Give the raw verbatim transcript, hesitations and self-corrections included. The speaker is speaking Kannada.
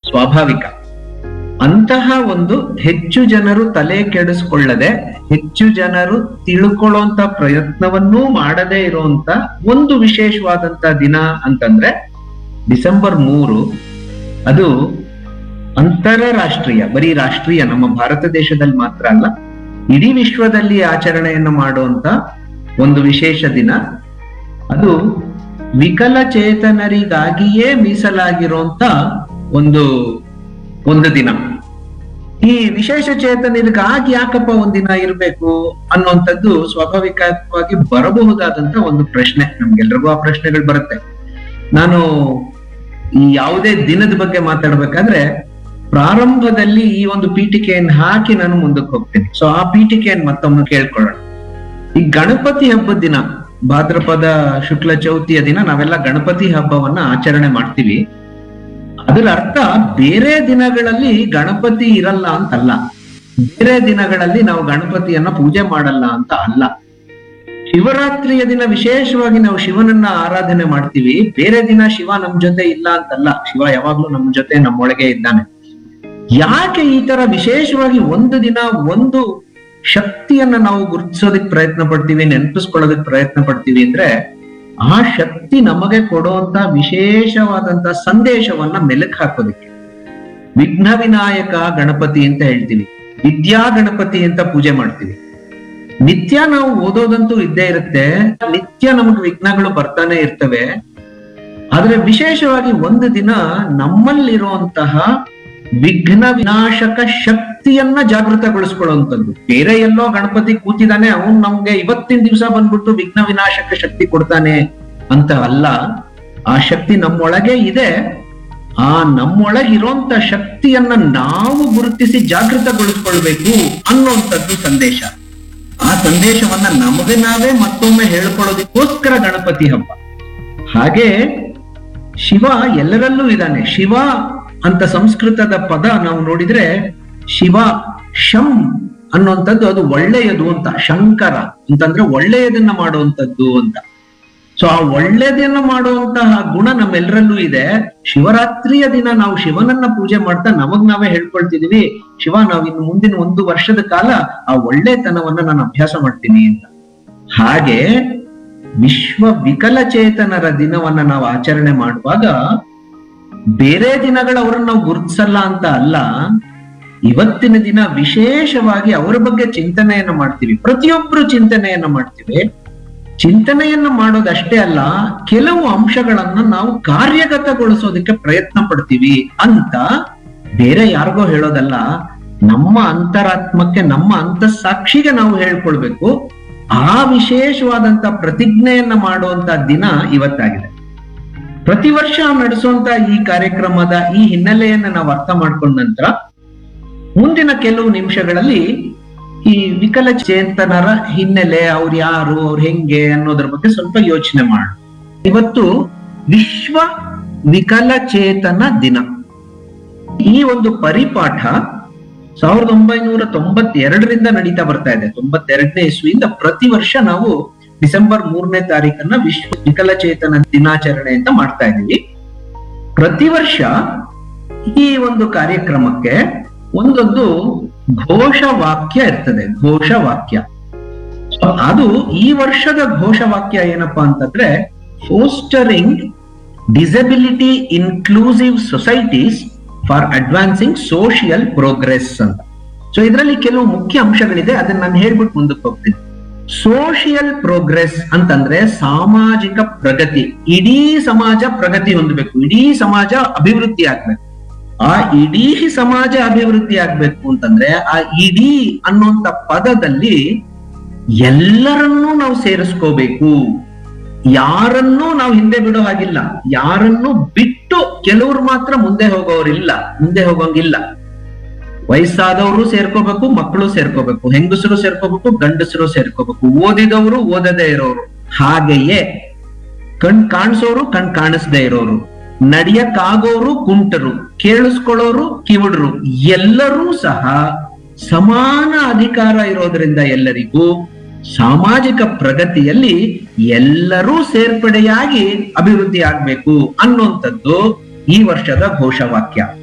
ಸ್ವಾಭಾವಿಕ. ಅಂತಹ ಒಂದು ಹೆಚ್ಚು ಜನರು ತಲೆ ಕೆಡಿಸ್ಕೊಳ್ಳದೆ, ಹೆಚ್ಚು ಜನರು ತಿಳ್ಕೊಳ್ಳೋಂತ ಪ್ರಯತ್ನವನ್ನೂ ಮಾಡದೇ ಇರುವಂತ ಒಂದು ವಿಶೇಷವಾದಂತ ದಿನ ಅಂತಂದ್ರೆ ಡಿಸೆಂಬರ್ ಮೂರು. ಅದು ಅಂತಾರಾಷ್ಟ್ರೀಯ, ಬರೀ ರಾಷ್ಟ್ರೀಯ, ನಮ್ಮ ಭಾರತ ದೇಶದಲ್ಲಿ ಮಾತ್ರ ಅಲ್ಲ, ಇಡೀ ವಿಶ್ವದಲ್ಲಿ ಆಚರಣೆಯನ್ನು ಮಾಡುವಂತ ಒಂದು ವಿಶೇಷ ದಿನ. ಅದು ವಿಕಲಚೇತನರಿಗಾಗಿಯೇ ಮೀಸಲಾಗಿರುವಂತ ಒಂದು ಒಂದು ದಿನ. ಈ ವಿಶೇಷ ಚೇತನರಿಗಾಗಿ ಯಾಕಪ್ಪ ಒಂದಿನ ಇರ್ಬೇಕು ಅನ್ನುವಂಥದ್ದು ಸ್ವಾಭಾವಿಕವಾಗಿ ಬರಬಹುದಾದಂತ ಒಂದು ಪ್ರಶ್ನೆ. ನಮ್ಗೆಲ್ರಿಗೂ ಆ ಪ್ರಶ್ನೆಗಳು ಬರುತ್ತೆ. ನಾನು ಈ ಯಾವುದೇ ದಿನದ ಬಗ್ಗೆ ಮಾತಾಡ್ಬೇಕಾದ್ರೆ ಪ್ರಾರಂಭದಲ್ಲಿ ಈ ಒಂದು ಪೀಠಿಕೆಯನ್ನು ಹಾಕಿ ನಾನು ಮುಂದಕ್ಕೆ ಹೋಗ್ತೀನಿ. ಸೊ ಆ ಪೀಠಿಕೆಯನ್ನು ಮತ್ತೊಮ್ಮೆ ಕೇಳ್ಕೊಳ್ಳೋಣ. ಈ ಗಣಪತಿ ಹಬ್ಬದ ದಿನ, ಭಾದ್ರಪದ ಶುಕ್ಲ ಚೌತಿಯ ದಿನ ನಾವೆಲ್ಲ ಗಣಪತಿ ಹಬ್ಬವನ್ನ ಆಚರಣೆ ಮಾಡ್ತೀವಿ. ಅದರ ಅರ್ಥ ಬೇರೆ ದಿನಗಳಲ್ಲಿ ಗಣಪತಿ ಇರಲ್ಲ ಅಂತಲ್ಲ, ಬೇರೆ ದಿನಗಳಲ್ಲಿ ನಾವು ಗಣಪತಿಯನ್ನ ಪೂಜೆ ಮಾಡಲ್ಲ ಅಂತ ಅಲ್ಲ. ಶಿವರಾತ್ರಿಯ ದಿನ ವಿಶೇಷವಾಗಿ ನಾವು ಶಿವನನ್ನ ಆರಾಧನೆ ಮಾಡ್ತೀವಿ. ಬೇರೆ ದಿನ ಶಿವ ನಮ್ ಜೊತೆ ಇಲ್ಲ ಅಂತಲ್ಲ, ಶಿವ ಯಾವಾಗ್ಲೂ ನಮ್ ಜೊತೆ ನಮ್ಮೊಳಗೆ ಇದ್ದಾನೆ. ಯಾಕೆ ಈ ತರ ವಿಶೇಷವಾಗಿ ಒಂದು ದಿನ ಒಂದು ಶಕ್ತಿಯನ್ನ ನಾವು ಗುರುತಿಸೋದಕ್ ಪ್ರಯತ್ನ ಪಡ್ತೀವಿ, ನೆನಪಿಸ್ಕೊಳ್ಳೋದಕ್ ಪ್ರಯತ್ನ ಪಡ್ತೀವಿ ಅಂದ್ರೆ ಆ ಶಕ್ತಿ ನಮಗೆ ಕೊಡುವಂತ ವಿಶೇಷವಾದಂತ ಸಂದೇಶವನ್ನ ಮೆಲುಕು ಹಾಕೋದಕ್ಕೆ. ವಿಘ್ನ ವಿನಾಯಕ ಗಣಪತಿ ಅಂತ ಹೇಳ್ತೀವಿ, ವಿದ್ಯಾ ಗಣಪತಿ ಅಂತ ಪೂಜೆ ಮಾಡ್ತೀವಿ. ನಿತ್ಯ ನಾವು ಓದೋದಂತೂ ಇದ್ದೇ ಇರುತ್ತೆ, ನಿತ್ಯ ನಮಗೆ ವಿಘ್ನಗಳು ಬರ್ತಾನೆ ಇರ್ತವೆ. ಆದ್ರೆ ವಿಶೇಷವಾಗಿ ಒಂದು ದಿನ ನಮ್ಮಲ್ಲಿರುವಂತಹ ವಿಘ್ನ ವಿನಾಶಕ ಶಕ್ತಿಯನ್ನ ಜಾಗೃತಗೊಳಿಸ್ಕೊಳ್ಳುವಂಥದ್ದು. ಬೇರೆ ಎಲ್ಲೋ ಗಣಪತಿ ಕೂತಿದ್ದಾನೆ, ಅವನು ನಮ್ಗೆ ಇವತ್ತಿನ ದಿವಸ ಬಂದ್ಬಿಟ್ಟು ವಿಘ್ನ ವಿನಾಶಕ ಶಕ್ತಿ ಕೊಡ್ತಾನೆ ಅಂತ ಅಲ್ಲ. ಆ ಶಕ್ತಿ ನಮ್ಮೊಳಗೆ ಇದೆ. ಆ ನಮ್ಮೊಳಗಿರುವಂತ ಶಕ್ತಿಯನ್ನ ನಾವು ಗುರುತಿಸಿ ಜಾಗೃತಗೊಳಿಸ್ಕೊಳ್ಬೇಕು ಅನ್ನುವಂಥದ್ದು ಸಂದೇಶ. ಆ ಸಂದೇಶವನ್ನ ನಮಗೆ ನಾವೇ ಮತ್ತೊಮ್ಮೆ ಹೇಳ್ಕೊಳ್ಳೋದಕ್ಕೋಸ್ಕರ ಗಣಪತಿ ಹಬ್ಬ. ಹಾಗೆ ಶಿವ ಎಲ್ಲರಲ್ಲೂ ಇದ್ದಾನೆ. ಶಿವ ಅಂತ ಸಂಸ್ಕೃತದ ಪದ ನಾವು ನೋಡಿದ್ರೆ ಶಿವ ಶಂ ಅನ್ನುವಂಥದ್ದು ಅದು ಒಳ್ಳೆಯದು ಅಂತ, ಶಂಕರ ಅಂತಂದ್ರೆ ಒಳ್ಳೆಯದನ್ನ ಮಾಡುವಂಥದ್ದು ಅಂತ. ಸೊ ಆ ಒಳ್ಳೆಯದನ್ನ ಮಾಡುವಂತಹ ಗುಣ ನಮ್ಮೆಲ್ಲರಲ್ಲೂ ಇದೆ. ಶಿವರಾತ್ರಿಯ ದಿನ ನಾವು ಶಿವನನ್ನ ಪೂಜೆ ಮಾಡ್ತಾ ನಮಗ್ ನಾವೇ ಹೇಳ್ಕೊಳ್ತಿದೀವಿ, ಶಿವ ನಾವ್ ಇನ್ನು ಮುಂದಿನ ಒಂದು ವರ್ಷದ ಕಾಲ ಆ ಒಳ್ಳೆತನವನ್ನ ನಾನು ಅಭ್ಯಾಸ ಮಾಡ್ತೀನಿ ಅಂತ. ಹಾಗೆ ವಿಶ್ವ ವಿಕಲಚೇತನರ ದಿನವನ್ನ ನಾವು ಆಚರಣೆ ಮಾಡುವಾಗ ಬೇರೆ ದಿನಗಳು ಅವ್ರನ್ನ ನಾವು ಗುರುತಿಸಲ್ಲ ಅಂತ ಅಲ್ಲ, ಇವತ್ತಿನ ದಿನ ವಿಶೇಷವಾಗಿ ಅವರ ಬಗ್ಗೆ ಚಿಂತನೆಯನ್ನ ಮಾಡ್ತೀವಿ. ಪ್ರತಿಯೊಬ್ರು ಚಿಂತನೆಯನ್ನ ಮಾಡ್ತೀವಿ. ಚಿಂತನೆಯನ್ನ ಮಾಡೋದಷ್ಟೇ ಅಲ್ಲ, ಕೆಲವು ಅಂಶಗಳನ್ನ ನಾವು ಕಾರ್ಯಗತಗೊಳಿಸೋದಕ್ಕೆ ಪ್ರಯತ್ನ ಪಡ್ತೀವಿ ಅಂತ ಬೇರೆ ಯಾರಿಗೋ ಹೇಳೋದಲ್ಲ, ನಮ್ಮ ಅಂತರಾತ್ಮಕ್ಕೆ, ನಮ್ಮ ಅಂತಃಸಾಕ್ಷಿಗೆ ನಾವು ಹೇಳ್ಕೊಳ್ಬೇಕು. ಆ ವಿಶೇಷವಾದಂತ ಪ್ರತಿಜ್ಞೆಯನ್ನ ಮಾಡುವಂತ ದಿನ ಇವತ್ತಾಗಿದೆ. ಪ್ರತಿ ವರ್ಷ ನಡೆಸುವಂತ ಈ ಕಾರ್ಯಕ್ರಮದ ಈ ಹಿನ್ನೆಲೆಯನ್ನ ನಾವು ಅರ್ಥ ಮಾಡ್ಕೊಂಡ ನಂತರ ಮುಂದಿನ ಕೆಲವು ನಿಮಿಷಗಳಲ್ಲಿ ಈ ವಿಕಲಚೇತನರ ಹಿನ್ನೆಲೆ, ಅವ್ರು ಯಾರು, ಅವ್ರು ಹೆಂಗೆ ಅನ್ನೋದ್ರ ಬಗ್ಗೆ ಸ್ವಲ್ಪ ಯೋಚನೆ ಮಾಡೋಣ. ಇವತ್ತು ವಿಶ್ವ ವಿಕಲಚೇತನ ದಿನ. ಈ ಒಂದು ಪರಿಪಾಠ ಸಾವಿರದ ಒಂಬೈನೂರ ತೊಂಬತ್ತೆರಡರಿಂದ ನಡೀತಾ ಬರ್ತಾ ಇದೆ. ತೊಂಬತ್ತೆರಡನೇ ಇಸ್ವಿಯಿಂದ ಪ್ರತಿ ವರ್ಷ ನಾವು ಡಿಸೆಂಬರ್ ಮೂರನೇ ತಾರೀಕನ್ನ ವಿಶ್ವ ವಿಕಲಚೇತನ ದಿನಾಚರಣೆ ಅಂತ ಮಾಡ್ತಾ ಇದ್ದೀವಿ. ಪ್ರತಿ ವರ್ಷ ಈ ಒಂದು ಕಾರ್ಯಕ್ರಮಕ್ಕೆ ಒಂದೊಂದು ಘೋಷವಾಕ್ಯ ಇರ್ತದೆ. ಘೋಷವಾಕ್ಯ ಅದು ಈ ವರ್ಷದ ಘೋಷವಾಕ್ಯ ಏನಪ್ಪಾ ಅಂತಂದ್ರೆ, ಫೋಸ್ಟರಿಂಗ್ disability inclusive societies for advancing social progress ಅಂತ. ಸೊ ಇದರಲ್ಲಿ ಕೆಲವು ಮುಖ್ಯ ಅಂಶಗಳಿದೆ, ಅದನ್ನ ನಾನು ಹೇಳ್ಬಿಟ್ಟು ಮುಂದಕ್ಕೆ ಹೋಗ್ತೀನಿ. ಸೋಷಿಯಲ್ ಪ್ರೋಗ್ರೆಸ್ ಅಂತಂದ್ರೆ ಸಾಮಾಜಿಕ ಪ್ರಗತಿ. ಇಡೀ ಸಮಾಜ ಪ್ರಗತಿ ಹೊಂದಬೇಕು, ಇಡೀ ಸಮಾಜ ಅಭಿವೃದ್ಧಿ ಆಗ್ಬೇಕು. ಆ ಇಡೀ ಸಮಾಜ ಅಭಿವೃದ್ಧಿ ಆಗ್ಬೇಕು ಅಂತಂದ್ರೆ ಆ ಇಡೀ ಅನ್ನುವಂತ ಪದದಲ್ಲಿ ಎಲ್ಲರನ್ನೂ ನಾವು ಸೇರಿಸ್ಕೋಬೇಕು. ಯಾರನ್ನೂ ನಾವು ಹಿಂದೆ ಬಿಡೋ ಹಾಗಿಲ್ಲ, ಯಾರನ್ನು ಬಿಟ್ಟು ಕೆಲವ್ರು ಮಾತ್ರ ಮುಂದೆ ಹೋಗೋರಿಲ್ಲ, ಮುಂದೆ ಹೋಗೋಂಗಿಲ್ಲ. ವಯಸ್ಸಾದವರು ಸೇರ್ಕೋಬೇಕು, ಮಕ್ಕಳು ಸೇರ್ಕೋಬೇಕು, ಹೆಂಗಸರು ಸೇರ್ಕೋಬೇಕು, ಗಂಡಸರು ಸೇರ್ಕೋಬೇಕು, ಓದಿದವರು ಓದದೇ ಇರೋರು, ಹಾಗೆಯೇ ಕಣ್ ಕಾಣಿಸೋರು ಕಣ್ ಕಾಣಿಸದೇ ಇರೋರು, ನಡಿಯಕ್ಕಾಗೋರು ಕುಂಟರು, ಕೇಳಿಸ್ಕೊಳ್ಳೋರು ಕಿವುಡರು, ಎಲ್ಲರೂ ಸಹ ಸಮಾನ ಅಧಿಕಾರ ಇರೋದ್ರಿಂದ ಎಲ್ಲರಿಗೂ ಸಾಮಾಜಿಕ ಪ್ರಗತಿಯಲ್ಲಿ ಎಲ್ಲರೂ ಸೇರ್ಪಡೆಯಾಗಿ ಅಭಿವೃದ್ಧಿ ಆಗ್ಬೇಕು ಅನ್ನುವಂಥದ್ದು ಈ ವರ್ಷದ ಘೋಷವಾಕ್ಯ.